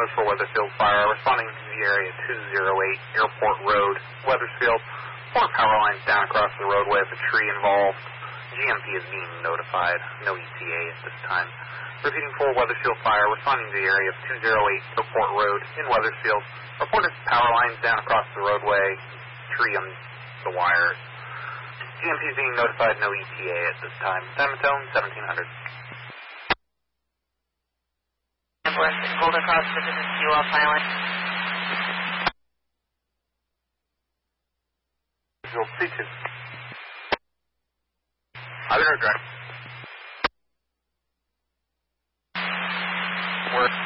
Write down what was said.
notice for Weathersfield Fire, responding to the area 208 Airport Road, Weathersfield. 4 power lines down across the roadway with a tree involved. GMP is being notified. No ETA at this time. Repeating for Weathersfield Fire, responding to the area of 208 Airport Road in Weathersfield. Reported power lines down across the roadway, tree on the wires. GMP is being notified. No ETA at this time. San Matone, 1700. Golden Cross, this is you off Island. C2. I'll be right back. Work.